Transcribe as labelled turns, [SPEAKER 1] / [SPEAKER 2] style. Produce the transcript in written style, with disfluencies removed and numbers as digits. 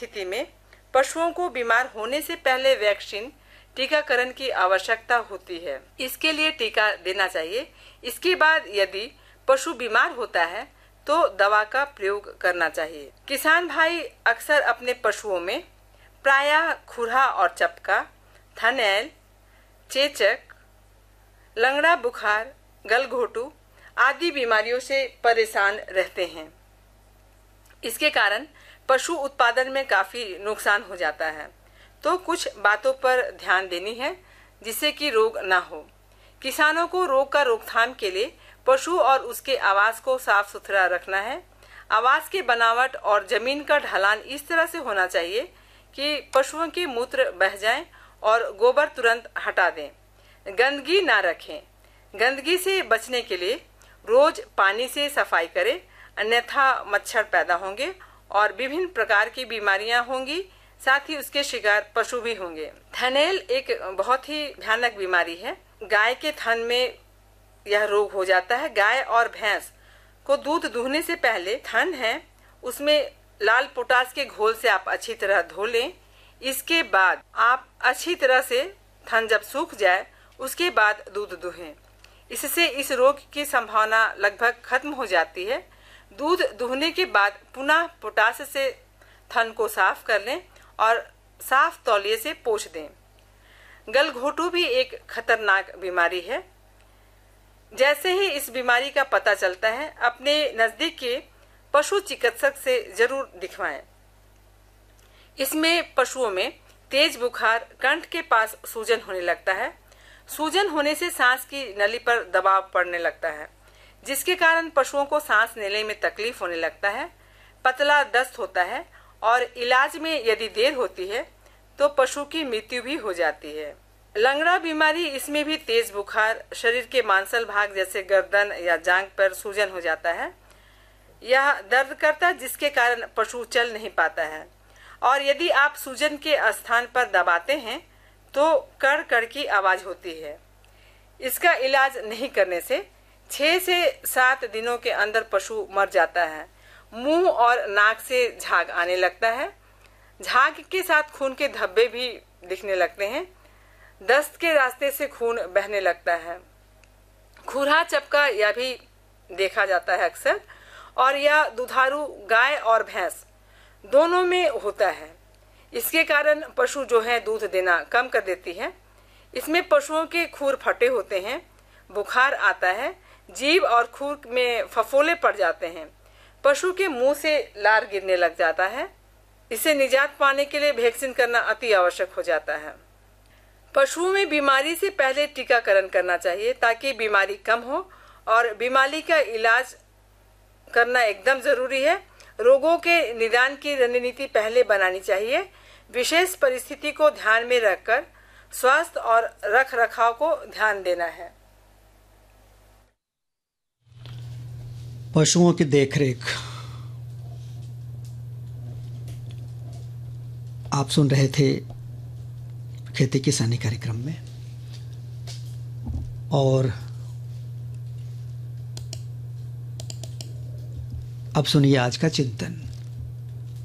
[SPEAKER 1] स्थिति में पशुओं को बीमार होने से पहले वैक्सीन टीकाकरण की आवश्यकता होती है। इसके लिए टीका देना चाहिए। इसके बाद यदि पशु बीमार होता है तो दवा का प्रयोग करना चाहिए। किसान भाई अक्सर अपने पशुओं में प्रायः खुरहा और चपका, थनैल, चेचक, लंगड़ा बुखार, गलघोटू आदि बीमारियों से परेशान रहते हैं। इसके कारण पशु उत्पादन में काफी नुकसान हो जाता है। तो कुछ बातों पर ध्यान देनी है जिससे कि रोग ना हो। किसानों को रोग का रोकथाम के लिए पशु और उसके आवास को साफ सुथरा रखना है। आवास की बनावट और जमीन का ढलान इस तरह से होना चाहिए कि पशुओं के मूत्र बह जाएं और गोबर तुरंत हटा दें। गंदगी ना रखें। गंदगी से बचने के लिए रोज पानी से सफाई करें, अन्यथा मच्छर पैदा होंगे और विभिन्न प्रकार की बीमारियां होंगी, साथ ही उसके शिकार पशु भी होंगे। थनैल एक बहुत ही भयानक बीमारी है। गाय के थन में यह रोग हो जाता है। गाय और भैंस को दूध दूहने से पहले थन है उसमें लाल पोटास के घोल से आप अच्छी तरह धो लें। इसके बाद आप अच्छी तरह से थन जब सूख जाए उसके बाद दूध दुहें। इससे इस रोग की संभावना लगभग खत्म हो जाती है। दूध दुहने के बाद पुनः पोटास से थन को साफ कर लें और साफ तौलिए से पोंछ दें। गलघोटू भी एक खतरनाक बीमारी है। जैसे ही इस बीमारी का पता चलता है अपने नजदीक के पशु चिकित्सक से जरूर दिखवाएं। इसमें पशुओं में तेज बुखार, कंठ के पास सूजन होने लगता है। सूजन होने से सांस की नली पर दबाव पड़ने लगता है, जिसके कारण पशुओं को सांस लेने में तकलीफ होने लगता है। पतला दस्त होता है और इलाज में यदि देर होती है तो पशु की मृत्यु भी हो जाती है। लंगड़ा बीमारी, इसमें भी तेज बुखार, शरीर के मांसल भाग जैसे गर्दन या जांघ पर सूजन हो जाता है। यह दर्द करता है जिसके कारण पशु चल नहीं पाता है और यदि आप सूजन के स्थान पर दबाते हैं तो कड़ कड़ की आवाज होती है। इसका इलाज नहीं करने से 6 से 7 दिनों के अंदर पशु मर जाता है। मुंह और नाक से झाग आने लगता है। झाग के साथ खून के धब्बे भी दिखने लगते हैं। दस्त के रास्ते से खून बहने लगता है। खुरहा चपका यह भी देखा जाता है अक्सर, और यह दुधारू गाय और भैंस दोनों में होता है। इसके कारण पशु जो है दूध देना कम कर देती है। इसमें पशुओं के खुर फटे होते हैं, बुखार आता है, जीभ और खुर में फफोले पड़ जाते हैं, पशु के मुंह से लार गिरने लग जाता है। इससे निजात पाने के लिए वैक्सीन करना अति आवश्यक हो जाता है। पशुओं में बीमारी से पहले टीकाकरण करना चाहिए ताकि बीमारी कम हो, और बीमारी का इलाज करना एकदम जरूरी है। रोगों के निदान की रणनीति पहले बनानी चाहिए। विशेष परिस्थिति को ध्यान में रखकर स्वास्थ्य और रख रखाव को ध्यान देना है।
[SPEAKER 2] पशुओं की देखरेख आप सुन रहे थे खेती किसानी कार्यक्रम में, और अब सुनिए आज का चिंतन।